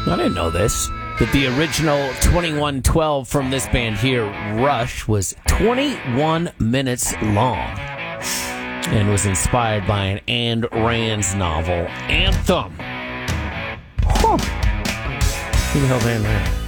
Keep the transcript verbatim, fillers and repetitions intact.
I didn't know this, that the original twenty-one twelve from this band here, Rush, was twenty-one minutes long and was inspired by an Ayn Rand's novel, Anthem. Huh. Who the hell's Ayn Rand?